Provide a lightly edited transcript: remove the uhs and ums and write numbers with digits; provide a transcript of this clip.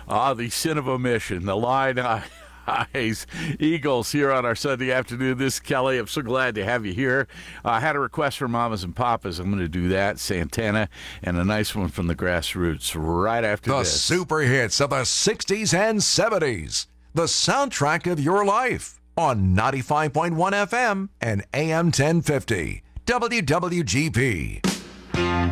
The sin of omission. The line eyes Eagles here on our Sunday afternoon. This is Kelly. I'm so glad to have you here. I had a request from Mamas and Papas. I'm going to do that. Santana, and a nice one from the Grassroots right after the this. Super hits of the 60s and 70s. The soundtrack of your life on 95.1 FM and AM 1050. WWGP.